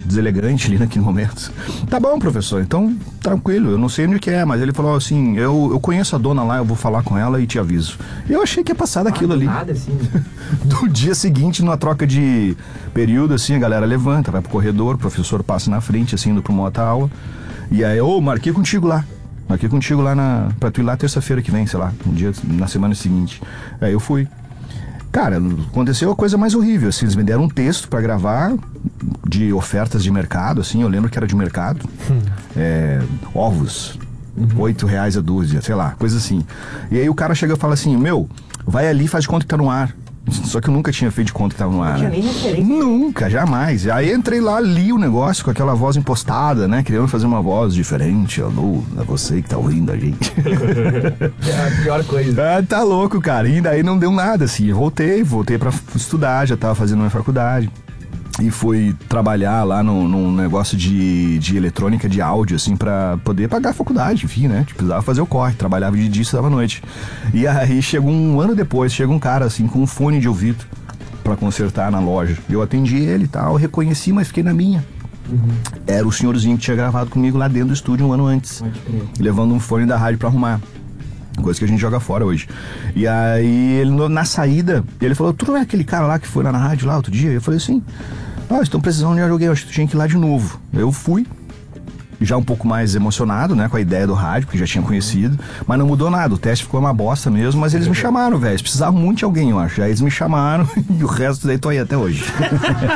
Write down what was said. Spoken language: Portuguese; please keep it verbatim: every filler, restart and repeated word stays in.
deselegante ali naquele momento. Tá bom, professor, então tranquilo, eu não sei onde que é, mas ele falou assim, eu, eu conheço a dona lá, eu vou falar com ela e te aviso. Eu achei que ia passar daquilo ah, ali. Nada, assim. Do dia seguinte, numa troca de período, assim, a galera levanta, vai pro corredor, o professor passa na frente, assim, indo pra uma outra aula. E aí, ô, oh, marquei contigo lá. Marquei contigo lá na, pra tu ir lá terça-feira que vem, sei lá, um dia, na semana seguinte. Aí eu fui. Cara, aconteceu a coisa mais horrível, assim, eles me deram um texto pra gravar de ofertas de mercado, assim, eu lembro que era de mercado. Hum. É, ovos, oito uhum. reais a dúzia, sei lá, coisa assim. E aí o cara chega e fala assim, meu, vai ali e faz de conta que tá no ar. Só que eu nunca tinha feito de conta que tava no ar. Não tinha nem referência. Nunca, jamais. Aí entrei lá, li o negócio com aquela voz impostada, né? Querendo fazer uma voz diferente. Alô, é você que tá ouvindo a gente. É a pior coisa. Ah, tá louco, cara. E daí não deu nada, assim. Eu voltei, voltei pra estudar, já tava fazendo minha faculdade. E fui trabalhar lá num, num negócio de, de eletrônica, de áudio, assim, pra poder pagar a faculdade, enfim, né? Tipo, precisava fazer o corre, trabalhava de dia e estudava à noite. E aí chegou um ano depois, chega um cara, assim, com um fone de ouvido pra consertar na loja. Eu atendi ele e tal, reconheci, mas fiquei na minha. Uhum. Era o senhorzinho que tinha gravado comigo lá dentro do estúdio um ano antes, levando um fone da rádio pra arrumar. Coisa que a gente joga fora hoje. E aí, ele, na saída, ele falou, tu não é aquele cara lá que foi lá na rádio lá outro dia? Eu falei assim, ah, estão precisando de alguém, eu acho que tu tinha que ir lá de novo. Eu fui, já um pouco mais emocionado, né, com a ideia do rádio, que já tinha conhecido, mas não mudou nada, o teste ficou uma bosta mesmo, mas eles me chamaram, velho, eles precisavam muito de alguém, eu acho. Aí eles me chamaram e o resto daí tô aí até hoje.